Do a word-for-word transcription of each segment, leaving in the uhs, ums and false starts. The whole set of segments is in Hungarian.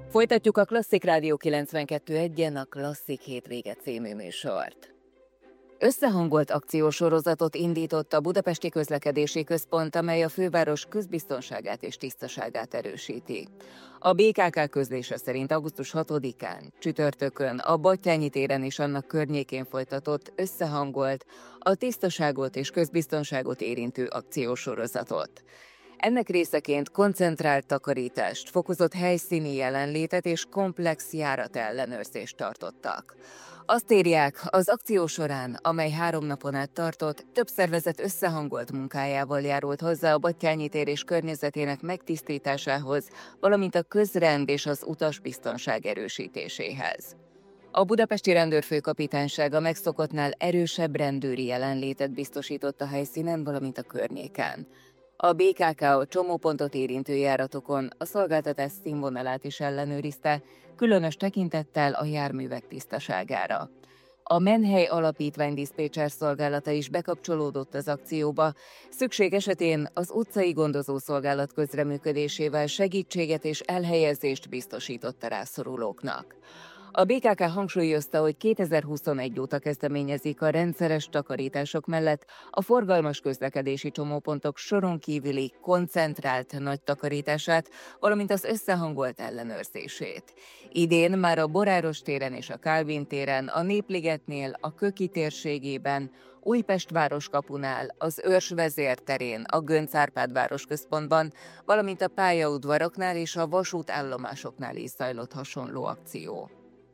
Folytatjuk a Klasszik Rádió kilencvenkettő egyen a Klasszik Hétvége című műsort. Összehangolt akciósorozatot indított a Budapesti Közlekedési Központ, amely a főváros közbiztonságát és tisztaságát erősíti. A bé ká ká közlése szerint augusztus hatodikán, csütörtökön a Batthyány téren és annak környékén folytatott összehangolt, a tisztaságot és közbiztonságot érintő akciósorozatot. Ennek részeként koncentrált takarítást, fokozott helyszíni jelenlétet és komplex járatellenőrzést tartottak. Azt írják, az akció során, amely három napon át tartott, több szervezet összehangolt munkájával járult hozzá a Batthyány tér és környezetének megtisztításához, valamint a közrend és az utasbiztonság erősítéséhez. A budapesti rendőrfőkapitányság a megszokottnál erősebb rendőri jelenlétet biztosított a helyszínen, valamint a környéken. A bé ká ká a csomópontot érintő járatokon a szolgáltatás színvonalát is ellenőrizte, különös tekintettel a járművek tisztaságára. A Menhely Alapítvány diszpécser szolgálata is bekapcsolódott az akcióba, szükség esetén az utcai gondozószolgálat közreműködésével segítséget és elhelyezést biztosított a rászorulóknak. A bé ká ká hangsúlyozta, hogy kétezer-huszonegy óta kezdeményezik a rendszeres takarítások mellett a forgalmas közlekedési csomópontok soron kívüli koncentrált nagy takarítását, valamint az összehangolt ellenőrzését. Idén már a Boráros téren és a Kálvin téren, a Népligetnél, a Köki térségében, Újpest városkapunál, az Őrs vezérterén, a Göncz Árpád városközpontban, valamint a pályaudvaroknál és a vasútállomásoknál is zajlott hasonló akció.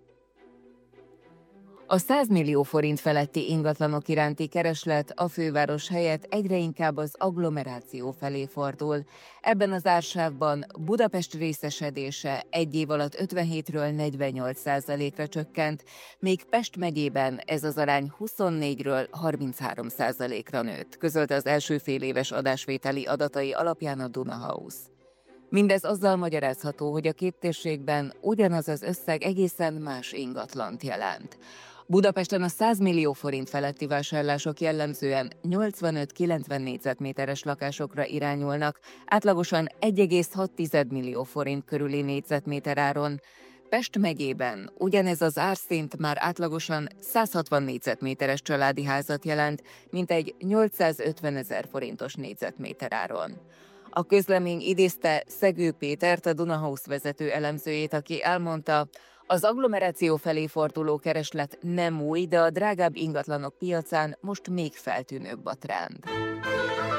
A száz millió forint feletti ingatlanok iránti kereslet a főváros helyett egyre inkább az agglomeráció felé fordul. Ebben az ársávban Budapest részesedése egy év alatt ötvenhétről negyvennyolc százalékra csökkent, míg Pest megyében ez az arány huszonnégyről harminchárom százalékra nőtt, közölte az első féléves adásvételi adatai alapján a Duna House. Mindez azzal magyarázható, hogy a két térségben ugyanaz az összeg egészen más ingatlant jelent. Budapesten a száz millió forint feletti vásárlások jellemzően nyolcvanöt-kilencven négyzetméteres lakásokra irányulnak, átlagosan egy egész hat millió forint körüli négyzetméter áron. Pest megyében ugyanez az árszint már átlagosan száz hatvan négyzetméteres családi házat jelent, mintegy nyolcszázötven ezer forintos négyzetméter áron. A közlemény idézte Szegő Pétert, a Duna House vezető elemzőjét, aki elmondta, az agglomeráció felé forduló kereslet nem új, de a drágább ingatlanok piacán most még feltűnőbb a trend.